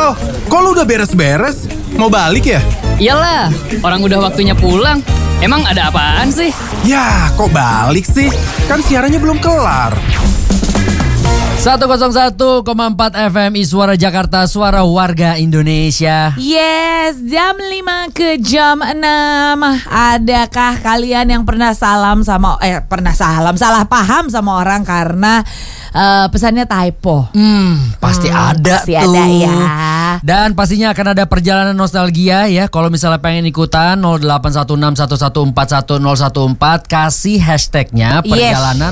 Sal, kok lu udah beres-beres? Mau balik ya? Iyalah, orang udah waktunya pulang. Emang ada apaan sih? Ya, kok balik sih? Kan siarannya belum kelar. 101,4 FM Suara Jakarta, suara warga Indonesia. Yes, jam 5 ke jam 6. Adakah kalian yang pernah salah paham sama orang karena pesannya typo? Pasti ada pasti tuh. ada ya. Dan pastinya akan ada perjalanan nostalgia ya. Kalau misalnya pengen ikutan 081611410114, kasih hashtagnya perjalanan